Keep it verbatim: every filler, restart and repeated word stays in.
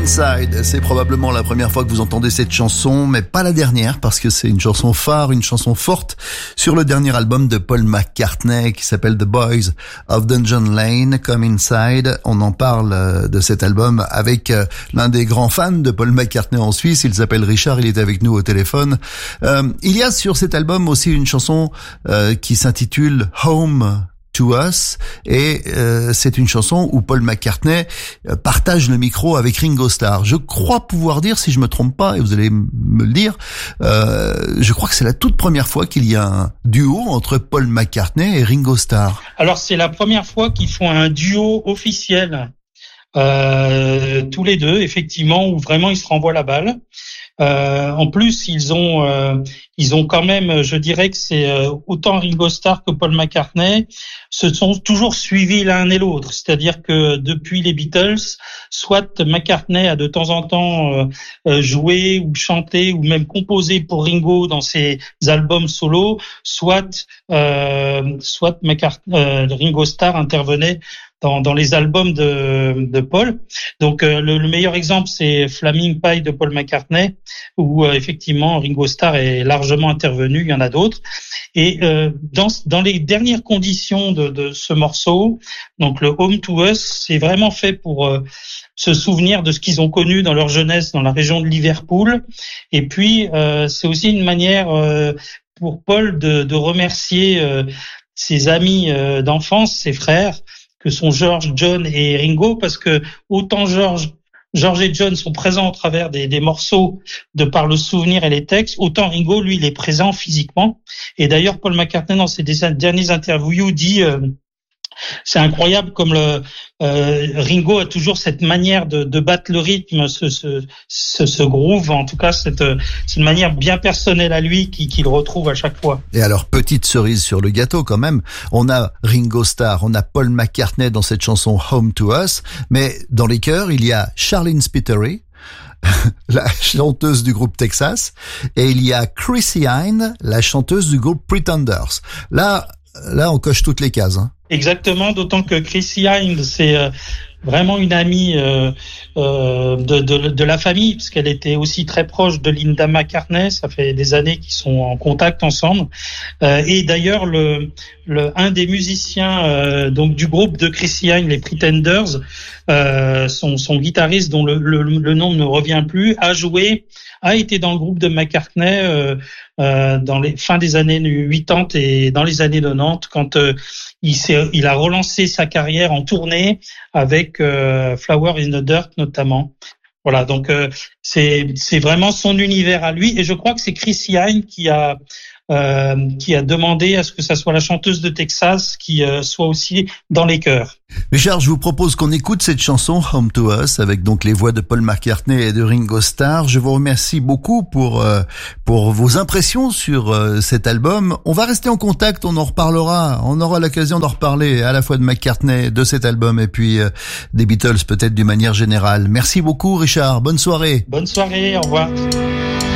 Inside, c'est probablement la première fois que vous entendez cette chanson, mais pas la dernière, parce que c'est une chanson phare, une chanson forte sur le dernier album de Paul McCartney qui s'appelle The Boys of Dungeon Lane, Come Inside. On en parle de cet album avec l'un des grands fans de Paul McCartney en Suisse, il s'appelle Richard, il est avec nous au téléphone. Euh, il y a sur cet album aussi une chanson euh, qui s'intitule Home to Us, et euh, c'est une chanson où Paul McCartney euh, partage le micro avec Ringo Starr. Je crois pouvoir dire, si je me trompe pas, et vous allez m- me le dire, euh, je crois que c'est la toute première fois qu'il y a un duo entre Paul McCartney et Ringo Starr. Alors c'est la première fois qu'ils font un duo officiel, euh, tous les deux, effectivement, où vraiment ils se renvoient la balle. Euh, en plus, ils ont, euh, ils ont quand même, je dirais que c'est euh, autant Ringo Starr que Paul McCartney se sont toujours suivis l'un et l'autre. C'est-à-dire que depuis les Beatles, soit McCartney a de temps en temps euh, euh, joué ou chanté ou même composé pour Ringo dans ses albums solo, soit, euh, soit McCartney, euh, Ringo Starr intervenait dans, dans les albums de, de Paul. Donc euh, le, le meilleur exemple, c'est Flaming Pie de Paul McCartney, où euh, effectivement Ringo Starr est largement intervenu. Il y en a d'autres. Et euh, dans, dans les dernières conditions de, de ce morceau, donc le Home to Us, c'est vraiment fait pour euh, se souvenir de ce qu'ils ont connu dans leur jeunesse dans la région de Liverpool. Et puis euh, c'est aussi une manière euh, pour Paul de, de remercier euh, ses amis euh, d'enfance, ses frères, que sont George, John et Ringo, parce que autant George, George et John sont présents au travers des, des morceaux de par le souvenir et les textes, autant Ringo, lui, il est présent physiquement. Et d'ailleurs, Paul McCartney, dans ses dernières interviews, dit euh, c'est incroyable comme le euh, Ringo a toujours cette manière de, de battre le rythme, ce, ce, ce, ce groove, en tout cas cette, cette manière bien personnelle à lui qui, qu'il retrouve à chaque fois. Et alors, petite cerise sur le gâteau quand même, on a Ringo Starr, on a Paul McCartney dans cette chanson Home to Us, mais dans les chœurs, il y a Charlene Spiteri, la chanteuse du groupe Texas, et il y a Chrissie Hynde, la chanteuse du groupe Pretenders. Là, là, on coche toutes les cases, hein. Exactement, d'autant que Chrissie Hynde, c'est euh, vraiment une amie euh, euh, de, de, de la famille, parce qu'elle était aussi très proche de Linda McCartney. Ça fait des années qu'ils sont en contact ensemble. Euh, et d'ailleurs, le, le un des musiciens euh, donc du groupe de Chrissie Hynde, les Pretenders, euh, son, son guitariste dont le, le, le nom ne revient plus, a joué, a été dans le groupe de McCartney euh, euh, dans les fins des années quatre-vingt-dix et dans les années quatre-vingt-dix, quand euh, il s'est, il a relancé sa carrière en tournée avec euh, Flower in the Dirt notamment. Voilà, donc euh, c'est c'est vraiment son univers à lui, et je crois que c'est Chrissie Hynde qui a euh, qui a demandé à ce que ça soit la chanteuse de Texas qui euh, soit aussi dans les chœurs. Richard, je vous propose qu'on écoute cette chanson Home to Us avec donc les voix de Paul McCartney et de Ringo Starr. Je vous remercie beaucoup pour euh, pour vos impressions sur euh, cet album. On va rester en contact, on en reparlera, on aura l'occasion d'en reparler à la fois de McCartney, de cet album et puis euh, des Beatles peut-être d'une manière générale. Merci beaucoup Richard, bonne soirée. Bonne soirée, au revoir.